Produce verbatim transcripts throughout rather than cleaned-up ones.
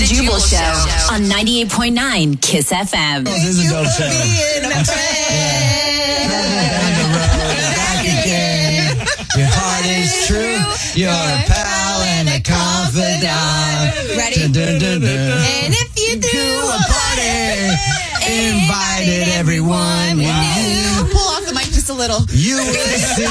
Jubal Show on ninety-eight point nine Kiss F M. This is a dope show. Your heart is true. You're a pal and a confidant. Ready? Dun, dun, dun, dun. And if you do a party, invited everyone. You, pull off the mic just a little. you would see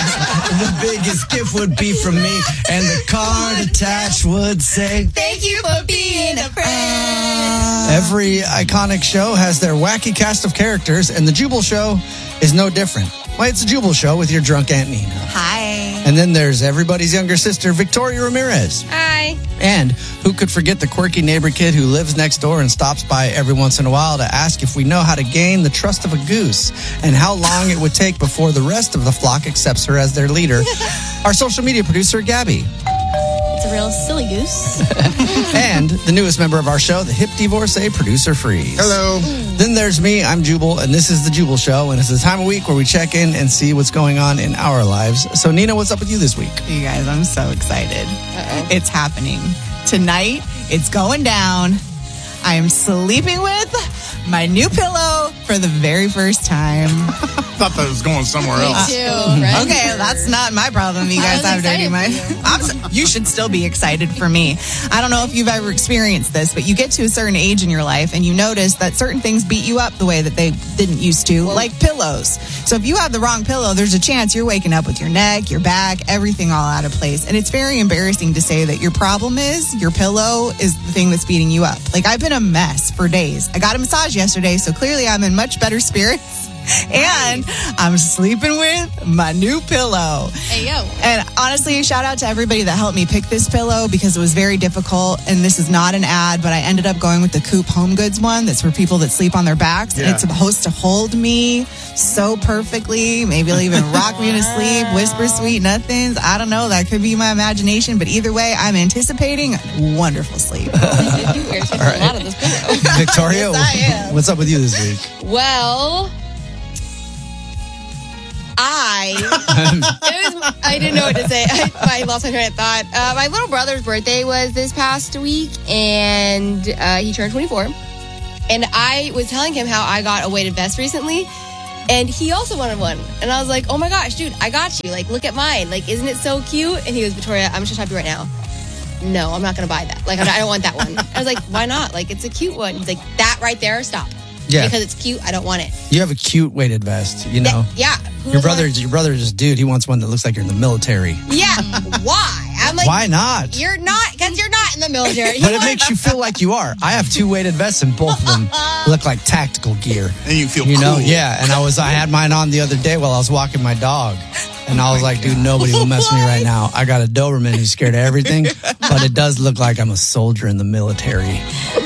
the biggest gift would be from me, and the card attached would say, Thank you for being a friend. Every iconic show has their wacky cast of characters, and the Jubal Show is no different. Well, it's a Jubal Show with your drunk Aunt Nina. Hi. And then there's everybody's younger sister, Victoria Ramirez. Hi. And who could forget the quirky neighbor kid who lives next door and stops by every once in a while to ask if we know how to gain the trust of a goose and how long it would take before the rest of the flock accepts her as their leader. Our social media producer, Gabby. It's a real silly goose. And the newest member of our show, the hip divorcee, Producer Freeze. hello. Then there's me, I'm Jubal, and this is the Jubal Show, and it's the time of week where we check in and see what's going on in our lives. So, Nina, what's up with you this week? You guys, I'm so excited. Uh-oh. It's happening. Tonight, it's going down. I am sleeping with my new pillow for the very first time. I thought that was going somewhere else. Me too, right? Okay, that's not my problem. You guys have dirty mind. I'm so, you should still be excited for me. I don't know if you've ever experienced this, but you get to a certain age in your life and you notice that certain things beat you up the way that they didn't used to, Whoa. like pillows. So if you have the wrong pillow, there's a chance you're waking up with your neck, your back, everything all out of place. And it's very embarrassing to say that your problem is your pillow is the thing that's beating you up. Like, I've been a mess for days. I got a massage yesterday, so clearly I'm in much better spirits. And I'm sleeping with my new pillow. Hey, yo. And honestly, shout out to everybody that helped me pick this pillow because it was very difficult. And this is not an ad, but I ended up going with the Coop Home Goods one. That's for people that sleep on their backs. Yeah. And it's supposed to hold me so perfectly. Maybe it'll even rock me to sleep, whisper sweet nothings. I don't know. That could be my imagination. But either way, I'm anticipating wonderful sleep. You irritated a lot of this pillow. Victoria, Yes, I am. what's up with you this week? Well, I it was, I didn't know what to say. I, I lost my train of thought. Uh, my little brother's birthday was this past week, and uh, he turned twenty-four. And I was telling him how I got a weighted vest recently, and he also wanted one. And I was like, "Oh my gosh, dude, I got you! Like, look at mine! Like, isn't it so cute?" And he goes, "Victoria, I'm just gonna stop you right now. No, I'm not gonna buy that. Like, I don't want that one." I was like, "Why not? Like, it's a cute one." He's like, "That right there, stop." Yeah. Because it's cute, I don't want it. You have a cute weighted vest, you know? Yeah. Who Your doesn't brother, want- your brother is dude. He wants one that looks like you're in the military. Yeah. Why? I'm like, Why not? You're not, because you're not in the military. But it makes you feel like you are. I have two weighted vests, and both of them look like tactical gear. And you feel You know, cool. yeah. And I was, I had mine on the other day while I was walking my dog, and I was like, dude, nobody will mess with me right now. I got a Doberman who's scared of everything, but it does look like I'm a soldier in the military.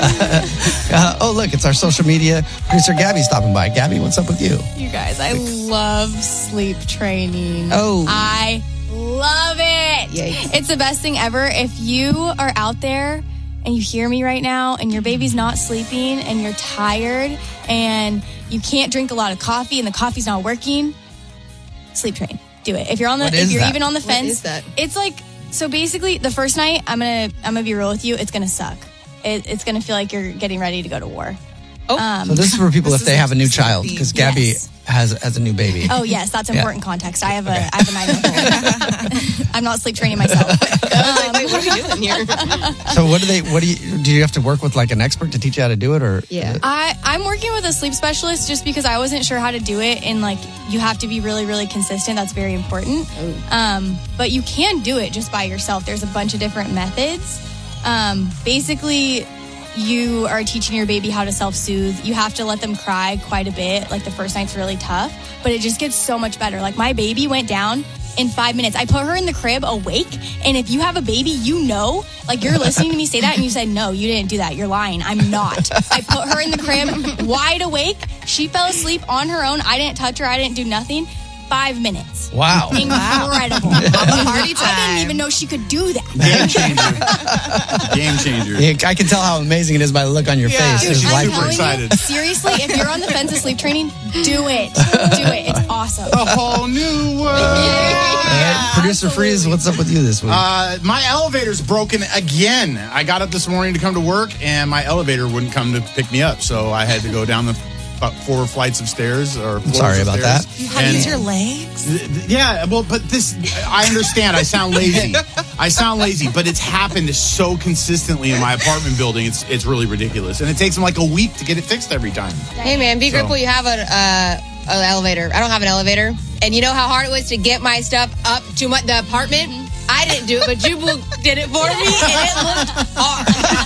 uh, oh, look, it's our social media producer Gabby stopping by. Gabby, what's up with you? You guys, I love sleep training. Oh. I love it. Yikes. It's the best thing ever. If you are out there and you hear me right now and your baby's not sleeping and you're tired and you can't drink a lot of coffee and the coffee's not working, sleep train. Do it. If you're on the What if is you're that? even on the What fence, is that? it's like, so basically the first night I'm going to I'm going to be real with you, it's going to suck. It, it's going to feel like you're getting ready to go to war. Oh. Um, So this is for people This if they is have a new sleepy. child, because Gabby Yes. has has a new baby. Oh yes, that's Yeah. important context. I have a I have a nine month old. I'm not sleep training myself. Um, Wait, what are we doing here? So what do they? What do you? Do you have to work with like an expert to teach you how to do it, or Yeah. I I'm working with a sleep specialist just because I wasn't sure how to do it, and like you have to be really really consistent. That's very important. Um, but you can do it just by yourself. There's a bunch of different methods. Um, basically. You are teaching your baby how to self-soothe. You have to let them cry quite a bit. Like the first night's really tough, but it just gets so much better. Like my baby went down in five minutes. I put her in the crib awake. And if you have a baby, you know, like you're listening to me say that and you said, no, you didn't do that. You're lying. I'm not. I put her in the crib wide awake. She fell asleep on her own. I didn't touch her. I didn't do nothing. five minutes. Wow. Incredible. Party I time. didn't even know she could do that. Game changer. Game changer. Yeah, I can tell how amazing it is by the look on your Yeah. face. Dude, It's I'm life- telling excited. you, seriously, if you're on the fence of sleep training, do it. Do it. It's awesome. A whole new world. All right, Producer Freeze, what's up with you this week? Uh, my elevator's broken again. I got up this morning to come to work, and my elevator wouldn't come to pick me up, so I had to go down the about four flights of stairs. Or floors sorry of about stairs. that. You had to And- use your legs? Th- th- Yeah, well, but this, I understand. I sound lazy. I sound lazy, but it's happened so consistently in my apartment building. It's it's really ridiculous, and it takes them like a week to get it fixed every time. Hey man, be So- grateful you have an uh, an elevator. I don't have an elevator, and you know how hard it was to get my stuff up to my, the apartment. I didn't do it, but Jubal did it for me, and it looked hard.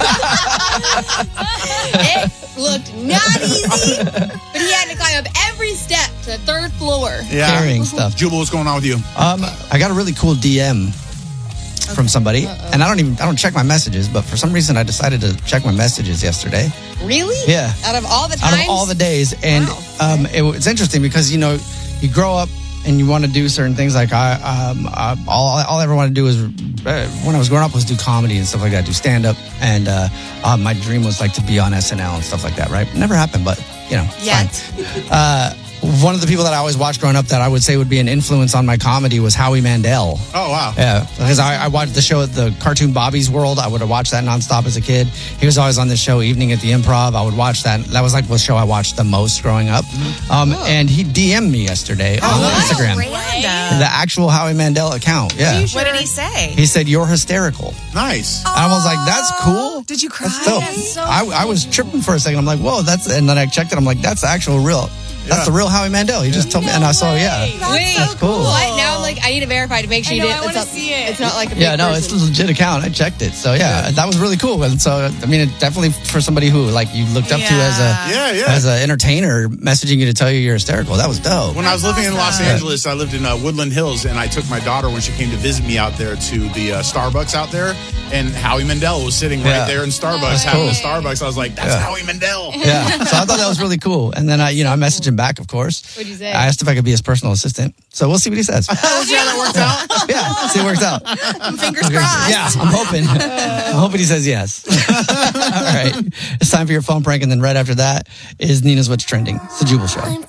It looked not easy, but he had to climb up every step to the third floor. Yeah, Carrying stuff. Jubal, what's going on with you? Um, I got a really cool D M from somebody, and I don't even I don't check my messages, but for some reason I decided to check my messages yesterday. Really? Yeah. Out of all the Out times, of all the days, and um, it, it's interesting because you know you grow up and you want to do certain things. Like I, um, I all, all I ever wanted to do is uh, when I was growing up was do comedy and stuff like that, do stand up, and uh, uh, my dream was like to be on S N L and stuff like that. Right? Never happened, but you know, it's Yet. fine. Uh, one of the people that I always watched growing up that I would say would be an influence on my comedy was Howie Mandel. Oh wow. Yeah, because I, I watched the show at the cartoon Bobby's World. I would have watched that nonstop as a kid. He was always on the show Evening at the Improv. I would watch that. That was like the show I watched the most growing up. Um, and he D M'd me yesterday on Instagram. Random. The actual Howie Mandel account. Yeah. What did he say? He said, "You're hysterical." Nice. And I was like, "That's cool." Did you cry? That's dope. so I, I was tripping for a second. I'm like, "Whoa, that's," and then I checked it. I'm like, "That's the actual real. That's the real Howie Mandel." He just told me, and I saw, yeah. Wait, That's cool. What? Now I'm like, I need to verify to make sure I you know, did. I It's wanna not, see it. it's not like a Yeah, fake no, person. it's a legit account. I checked it. So yeah, that was really cool. And so I mean, it definitely for somebody who like you looked up to as a Yeah, yeah. as an entertainer, messaging you to tell you you're hysterical. That was dope. When I was living in Los Angeles, I lived in uh, Woodland Hills, and I took my daughter when she came to visit me out there to the uh, Starbucks out there, and Howie Mandel was sitting Yeah. right there in Starbucks That's having cool. a Starbucks. I was like, "That's Yeah. Howie Mandel." Yeah, so I thought that was really cool. And then I, you know, I messaged him back, of course. What'd you say? I asked if I could be his personal assistant. So we'll see what he says. Oh, see how that worked out? Yeah, see if it works out. Fingers crossed. Yeah, I'm hoping. I'm hoping he says yes. All right, it's time for your phone prank, and then right after that is Nina's What's Trending. It's the Jubal Show.